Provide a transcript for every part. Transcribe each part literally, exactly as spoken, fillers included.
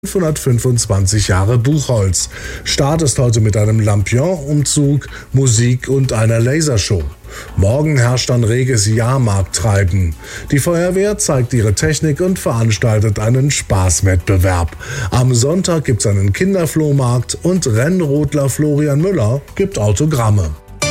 fünfhundertfünfundzwanzig Jahre Buchholz. Start ist heute mit einem Lampion-Umzug, Musik und einer Lasershow. Morgen herrscht ein reges Jahrmarkttreiben. Die Feuerwehr zeigt ihre Technik und veranstaltet einen Spaßwettbewerb. Am Sonntag gibt's einen Kinderflohmarkt und Rennrodler Florian Müller gibt Autogramme.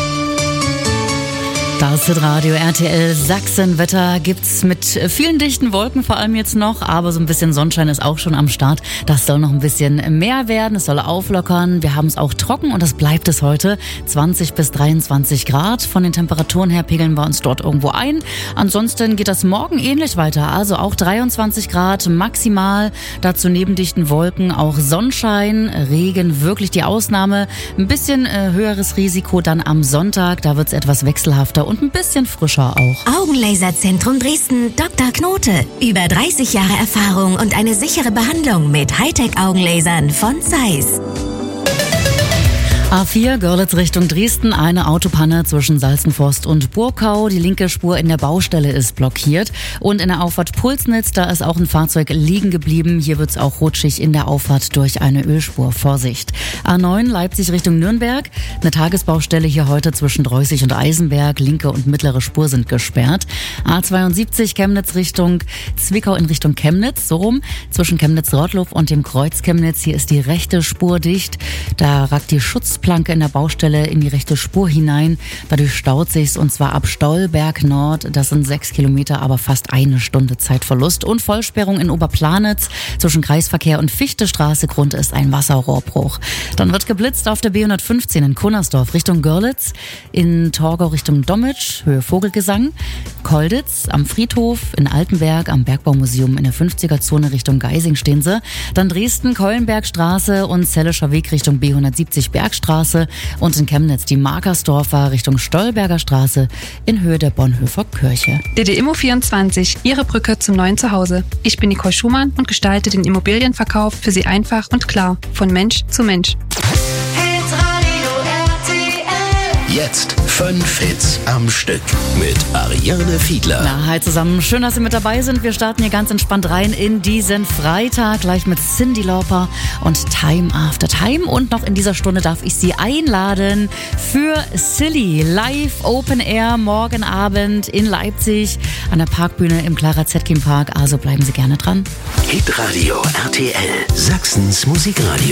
Das Hitradio R T L Sachsenwetter gibt's mit vielen dichten Wolken vor allem jetzt noch, aber so ein bisschen Sonnenschein ist auch schon am Start. Das soll noch ein bisschen mehr werden, es soll auflockern. Wir haben es auch trocken und das bleibt es heute. zwanzig bis dreiundzwanzig Grad. Von den Temperaturen her pegeln wir uns dort irgendwo ein. Ansonsten geht das morgen ähnlich weiter, also auch dreiundzwanzig Grad maximal. Dazu neben dichten Wolken auch Sonnenschein, Regen wirklich die Ausnahme. Ein bisschen äh, höheres Risiko dann am Sonntag, da wird's etwas wechselhafter und ein bisschen frischer auch. Augenlaserzentrum Dresden, Doktor Knote. Über dreißig Jahre Erfahrung und eine sichere Behandlung mit Hightech-Augenlasern von Zeiss. A vier, Görlitz Richtung Dresden, eine Autopanne zwischen Salzenforst und Burkau. Die linke Spur in der Baustelle ist blockiert. Und in der Auffahrt Pulsnitz, da ist auch ein Fahrzeug liegen geblieben. Hier wird's auch rutschig in der Auffahrt durch eine Ölspur. Vorsicht. A neun, Leipzig Richtung Nürnberg. Eine Tagesbaustelle hier heute zwischen Dreußig und Eisenberg. Linke und mittlere Spur sind gesperrt. A zweiundsiebzig, Chemnitz Richtung Zwickau in Richtung Chemnitz. So rum. Zwischen Chemnitz-Rottloff und dem Kreuz Chemnitz. Hier ist die rechte Spur dicht. Da ragt die Schutz Planke in der Baustelle in die rechte Spur hinein. Dadurch staut sich's und zwar ab Stollberg Nord. Das sind sechs Kilometer, aber fast eine Stunde Zeitverlust. Und Vollsperrung in Oberplanitz zwischen Kreisverkehr und Fichtestraße. Grund ist ein Wasserrohrbruch. Dann wird geblitzt auf der B hundertfünfzehn in Kunnersdorf Richtung Görlitz. In Torgau Richtung Dommitsch, Höhe Vogelgesang. Kolditz am Friedhof, in Altenberg am Bergbaumuseum in der fünfziger-Zone Richtung Geising stehen sie. Dann Dresden, Keulenbergstraße und Zellischer Weg Richtung B hundertsiebzig Bergstraße. Und in Chemnitz die Markersdorfer Richtung Stolberger Straße in Höhe der Bonhoeffer Kirche. D D Immo vierundzwanzig, Ihre Brücke zum neuen Zuhause. Ich bin Nicole Schumann und gestalte den Immobilienverkauf für Sie einfach und klar, von Mensch zu Mensch. Jetzt fünf Hits am Stück mit Ariane Fiedler. Na, hi zusammen. Schön, dass Sie mit dabei sind. Wir starten hier ganz entspannt rein in diesen Freitag, gleich mit Cyndi Lauper und Time After Time. Und noch in dieser Stunde darf ich Sie einladen für Silly Live Open Air morgen Abend in Leipzig an der Parkbühne im Clara Zetkin Park. Also bleiben Sie gerne dran. Hitradio R T L, Sachsens Musikradio.